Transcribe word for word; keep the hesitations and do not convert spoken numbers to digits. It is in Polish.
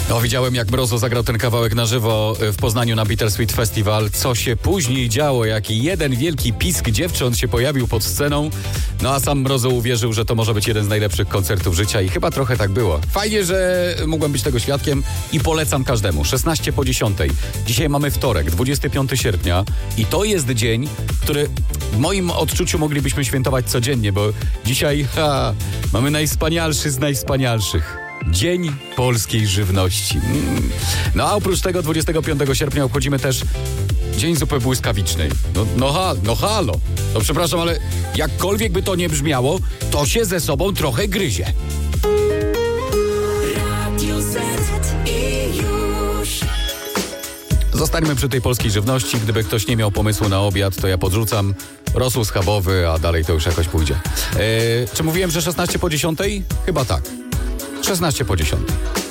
No, widziałem, jak Mrozo zagrał ten kawałek na żywo w Poznaniu na Bittersweet Festival. Co się później działo, jaki jeden wielki pisk dziewcząt się pojawił pod sceną. No a sam Mrozo uwierzył, że to może być jeden z najlepszych koncertów życia i chyba trochę tak było. Fajnie, że mogłem być tego świadkiem i polecam każdemu. szesnaście po dziesiątej. Dzisiaj mamy wtorek, dwudziestego piątego sierpnia i to jest dzień, który w moim odczuciu moglibyśmy świętować codziennie, bo dzisiaj ha, mamy najwspanialszy z najwspanialszych. Dzień polskiej żywności. Mm. No a oprócz tego dwudziestego piątego sierpnia obchodzimy też Dzień Zupy Błyskawicznej. No, no, ha, no halo. No przepraszam, ale jakkolwiek by to nie brzmiało, to się ze sobą trochę gryzie. Radio Z i już. Zostańmy przy tej polskiej żywności. Gdyby ktoś nie miał pomysłu na obiad, to ja podrzucam rosół schabowy, a dalej to już jakoś pójdzie. Eee, czy mówiłem, że szesnaście po dziesiątej? Chyba tak. szesnaście po dziesiątej.